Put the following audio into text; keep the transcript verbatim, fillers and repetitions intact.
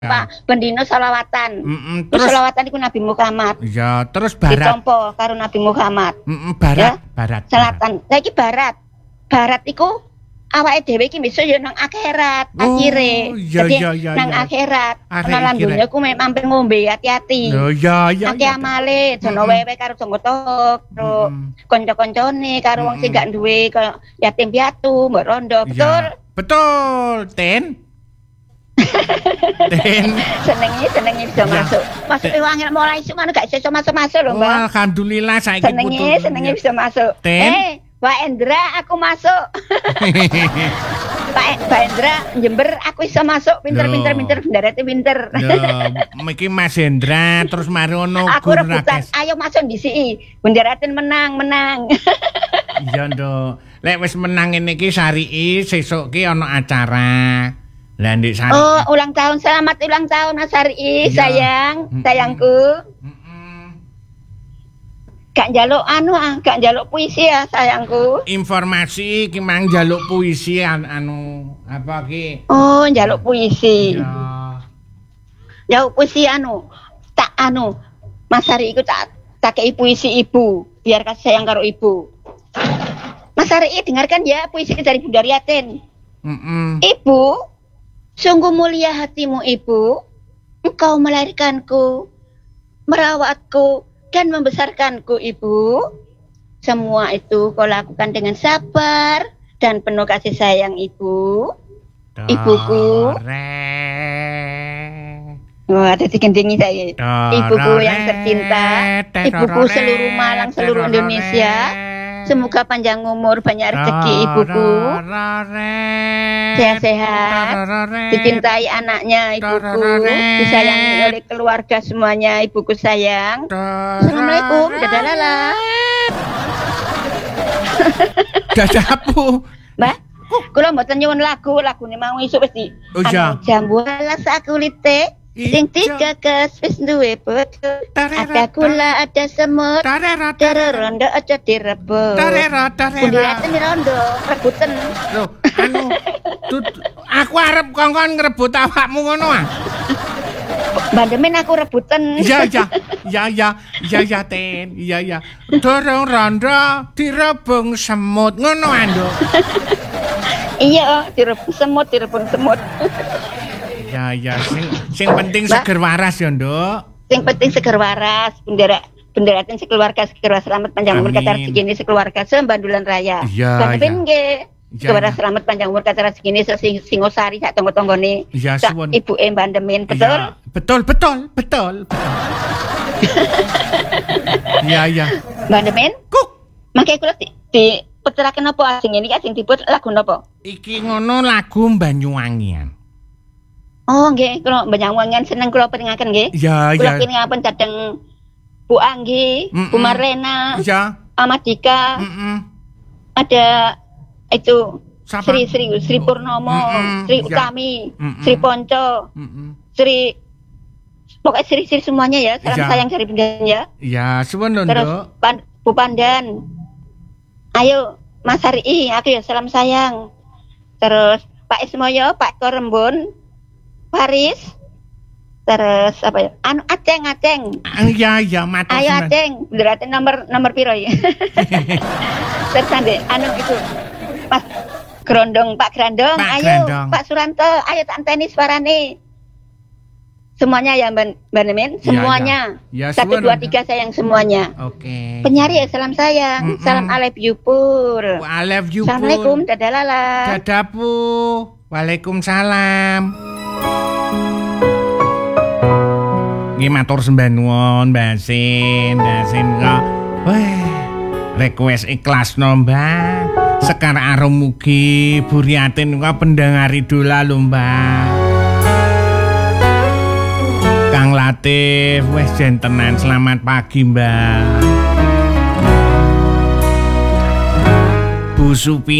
Pak bendino selawatan. Mm-mm, terus terus selawatan iku Nabi Muhammad. ya terus barat. Ditompo karo Nabi Muhammad. Mm-mm, barat, ya? barat. Selatan. Saiki barat. Barat iku awake dhewe iki besok ya nang akhirat akhire. Oh, iya, Jadi iya, iya, nang iya. akhirat. Akhir Ana lan akhire. donya ku mampir ngombe hati-hati. Oh iya iya. Akeh amale jono Mm-mm. wewe karo tonggo-tonggo, karo Mm-mm. kanca-kancane, karo wong sing Mm-mm. gak duwe kaya yatim piatu, mbok rondo, betul? Ya, betul, Ten. Ten. Senengi senengi bisa Ya. masuk. Masuk Ten. wong angel mulai isu ngono gak iso masuk-masuk lho, Oh, Mbak. alhamdulillah saiki Senengi putus. senengi bisa masuk. Ten. Eh, Pak Endra aku masuk. Pak E- Pak Endra Jember aku iso masuk pinter-pinter Loh. pinter bendarate pinter. Yo, iki Mas Hendra terus mari ono Aku Gur rebutan, Rakes. ayo masuk di sini. Bendaratin menang, menang. Iya, Nduk. Lek wis menang ngene iki Sarii sesuk ki ono acara. Lah Ndik Sari. Oh, ulang tahun, selamat ulang tahun Mas Ari, Iya. sayang, Mm-mm. sayangku. Mm-mm. Gak njaluk anu, ah, gak njaluk puisi ya, sayangku. Informasi ki mang njaluk puisi an- anu apa ki? Oh, njaluk puisi. Ya. Njaluk puisi anu, tak anu, Mas Ari iku tak tak kei puisi ibu, biar kasih sayang karo ibu. Mas Ari, dengarkan ya puisi dari Bunda Riatin. Mm-mm. Ibu, sungguh mulia hatimu ibu. Engkau melahirkanku, merawatku, dan membesarkanku ibu. Semua itu kau lakukan dengan sabar dan penuh kasih sayang ibu. Ibuku. Oh, ada digendingi saya. Ibuku yang tercinta, ibuku seluruh Malang, seluruh Indonesia. Semoga panjang umur, banyak rezeki ibuku. Sehat-sehat, dicintai anaknya ibuku, disayangi oleh keluarga semuanya ibuku sayang. Assalamualaikum, dadah lala. Dadapu. Mbak, kula mboten nyuwun lagu, lagune mau isuk wis di. Oh, iya. Anu, jambu alas kulite sing tiga kes wis duwe bodo. Ada gula, ada semut, Tarera dere rondo aja direbut. tarera Pundi tarera. raten rondo, rebutan. Loh, anu tut, aku arep kongkon ngrebut awakmu ngono ah. Bandemen aku rebutan. Iya iya iya iya iya iya Ten iya iya dorong rondo direbung semut ngono ando. Iya, direbut semut, direbut semut. Ya ya sing sing penting Mbak. seger waras ya Nduk. Yang penting seger waras, bendera benderatin sekeluarga seger waras, selamat panjang umur Amin. kata rezeki ini sekeluarga sembandulan raya. Iya, Bandemen nggih. Iya, Seger waras iya. selamat panjang umur kata rezeki ini sing Singosari sak tonggo-tonggone. Iya, Sak suwun. ibuke Bandemen, betul? Iya, betul betul betul. Iya iya. Bandemen? Kuk Mangke kula di, di peteraken apa asing ini asing diput lagu napa? iki ngono lagu Banyuwangian. Oh nggih, kula Banyuwangian seneng kula peringaken nggih. Ya Kula ya. peringaken dateng Bu Anggi, Mm-mm. Bu Marlena, Ya. Amadika, Mm-mm. ada itu Siapa? Sri Sri Sri Purnomo, Mm-mm, Sri ya. Utami, Mm-mm. Sri Ponco, Mm-mm. Sri pokoknya Sri Sri semuanya ya. Salam Ya. sayang dari Bunda ya. Ya, suwun lho Terus Nduk. Pan, Bu Pandan. Ayo Mas Hari, aku ya salam sayang. Terus Pak Ismoyo, Pak Korembun, Paris. Terus apa ya? Anu Aceng Aceng. Ah, iya iya matur Ayo sunan. Aceng, berarti nomor nomor piro ya? Terus ande, anu itu Mas Grondong, Pak Grandong, Pak ayo Grandong. Pak Suranto, ayo tak anteni suarane. Semuanya ya Mbak Mbak Nemen, Ya, semuanya. ya. Ya, Satu suwun, dua Mbak. tiga sayang semuanya. Oke. Penyanyi ya salam sayang, Mm-mm. salam I love you pur. I love you. Assalamualaikum, dadah lala. Dadapu. Waalaikumsalam. Nggih matur sembah nuwun Mbak Sin, Mbak Sin kok. Wah, request ikhlas no Mbak. Sekar arum mugi Buriatin kok pendengar idola lho Mbak. Kang Latif, wes jentenan selamat pagi Mbak. Bu Supi